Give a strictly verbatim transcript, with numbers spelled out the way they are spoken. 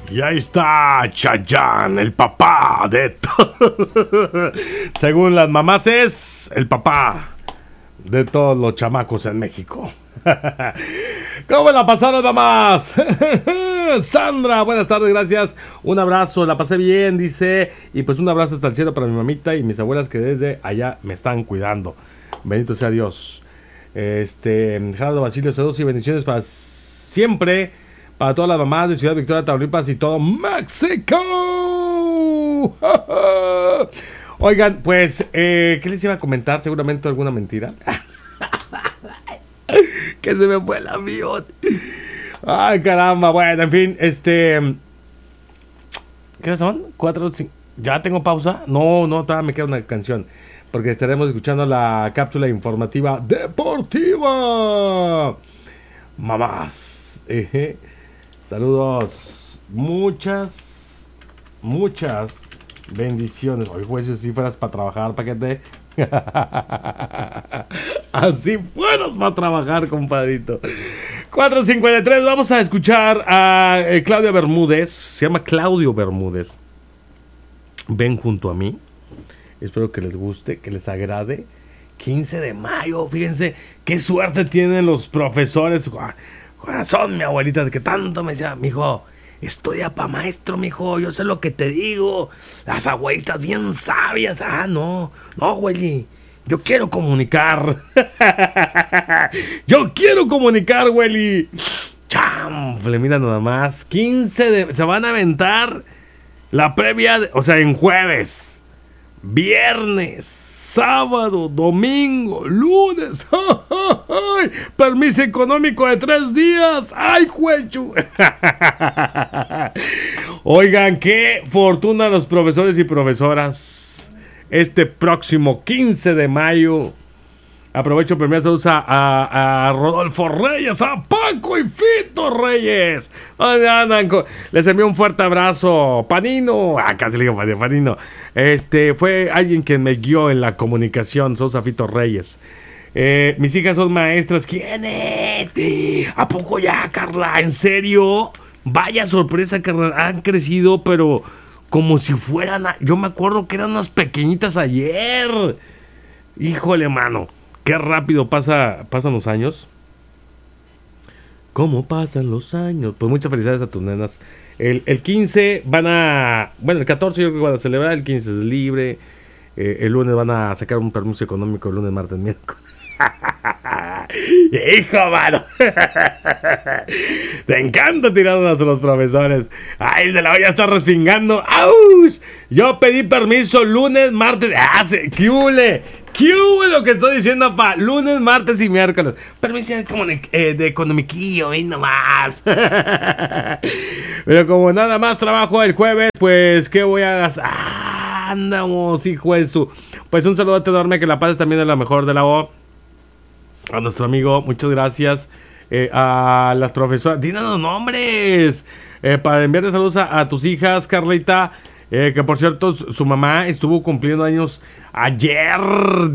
Y ahí está Chayanne, el papá de todo. Según las mamás es el papá de todos los chamacos en México. ¿Cómo la pasaron, mamás? Sandra, buenas tardes, gracias. Un abrazo, la pasé bien, dice. Y pues un abrazo hasta el cielo para mi mamita y mis abuelas que desde allá me están cuidando. Bendito sea Dios. Este, Gerardo Basilio, saludos y bendiciones para siempre. Para todas las mamás de Ciudad Victoria, Tamaulipas y todo México. Oigan, pues, eh, ¿qué les iba a comentar? Seguramente alguna mentira. Que se me fue el avión. Ay, caramba. Bueno, en fin, este... ¿Qué son? ¿Cuatro, cinco? ¿Ya tengo pausa? No, no, todavía me queda una canción. Porque estaremos escuchando la cápsula informativa deportiva. Mamás. Eh, saludos. Muchas, muchas bendiciones. Oye, pues, si fueras para trabajar, paquete. Así fueras para trabajar, compadrito. cuatro cincuenta y tres, vamos a escuchar a eh, Claudio Bermúdez. Se llama Claudio Bermúdez. Ven junto a mí. Espero que les guste, que les agrade. quince de mayo, fíjense qué suerte tienen los profesores. Corazón, mi abuelita, de que tanto me decía, mijo, estudia pa' maestro, mijo, yo sé lo que te digo. Las abuelitas bien sabias. Ah, no, no, güey, yo quiero comunicar. Yo quiero comunicar, güey. Chanfle, mira nada más. quince de... Se van a aventar la previa, de, o sea, en jueves, viernes, sábado, domingo, lunes. ¡Ay! Permiso económico de tres días. ¡Ay, juechu! Oigan, qué fortuna los profesores y profesoras. Este próximo quince de mayo. Aprovecho primero saludos a, a, a Rodolfo Reyes, a Paco y Fito Reyes. Andan, les envío un fuerte abrazo. Panino, ah, casi le digo Panino, Panino. Este fue alguien que me guió en la comunicación. Saludos a Fito Reyes. Eh, mis hijas son maestras. ¿Quién es? ¿A poco ya, Carla? ¿En serio? Vaya sorpresa, Carla. Han crecido, pero como si fueran. A... Yo me acuerdo que eran unas pequeñitas ayer. Híjole, mano. Qué rápido pasa, pasan los años. ¿Cómo pasan los años? Pues muchas felicidades a tus nenas. El, el quince van a... Bueno, el catorce yo creo que van a celebrar. El quince es libre. Eh, el lunes van a sacar un permiso económico. El lunes, martes, miércoles. Hijo, mano. Te encanta tirarnos a los profesores. Ay, de la olla está respingando. ¡Auch! Yo pedí permiso lunes, martes. ¡Ah, se... ¡Qué hule! ¿Qué hubo lo que estoy diciendo, pa? Lunes, martes y miércoles. Permiso de, eh, de economiquillo, y nomás. Pero como nada más trabajo el jueves, pues, ¿qué voy a hacer? Ah, andamos, hijo de su. Pues un saludote enorme, que la pases también de la mejor de la voz. A nuestro amigo, muchas gracias. Eh, a las profesoras, dinos los nombres. Eh, para enviarle saludos a, a tus hijas, Carlita. Eh, que por cierto, su, su mamá estuvo cumpliendo años ayer,